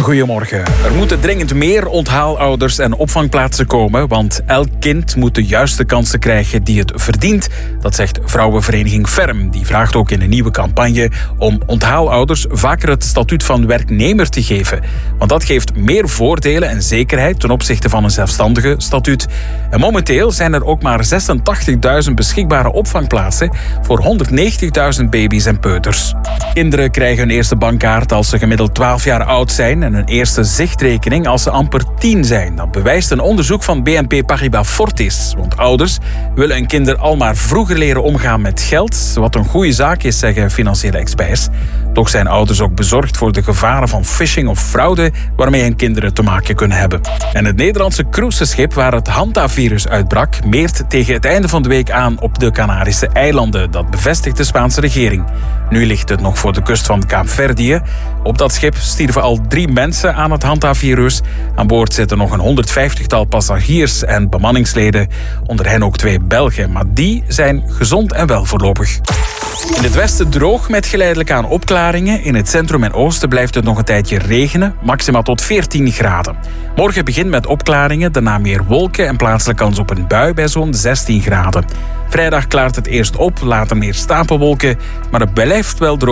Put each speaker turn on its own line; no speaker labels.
Goedemorgen. Er moeten dringend meer onthaalouders en opvangplaatsen komen, want elk kind moet de juiste kansen krijgen die het verdient. Dat zegt vrouwenvereniging Ferm. Die vraagt ook in een nieuwe campagne om onthaalouders vaker het statuut van werknemer te geven. Want dat geeft meer voordelen en zekerheid ten opzichte van een zelfstandige statuut. En momenteel zijn er ook maar 86.000 beschikbare opvangplaatsen voor 190.000 baby's en peuters. Kinderen krijgen hun eerste bankkaart als ze gemiddeld 12 jaar oud zijn en een eerste zichtrekening als ze amper 10 zijn. Dat bewijst een onderzoek van BNP Paribas Fortis. Want ouders willen hun kinderen al maar vroeger leren omgaan met geld, wat een goede zaak is, zeggen financiële experts. Toch zijn ouders ook bezorgd voor de gevaren van phishing of fraude waarmee hun kinderen te maken kunnen hebben. En het Nederlandse cruiseschip waar het Hanta-virus uitbrak meert tegen het einde van de week aan op de Canarische eilanden. Dat bevestigt de Spaanse regering. Nu ligt het nog voor de kust van Kaapverdië. Op dat schip stierven al 3 mensen aan het Hanta-virus. Aan boord zitten nog een 150-tal passagiers en bemanningsleden. Onder hen ook 2 Belgen, maar die zijn gezond en wel voorlopig. In het westen droog met geleidelijk aan opklaringen. In het centrum en oosten blijft het nog een tijdje regenen, maximaal tot 14 graden. Morgen begint met opklaringen, daarna meer wolken en plaatselijk kans op een bui bij zo'n 16 graden. Vrijdag klaart het eerst op, later meer stapelwolken, maar het blijft wel droog.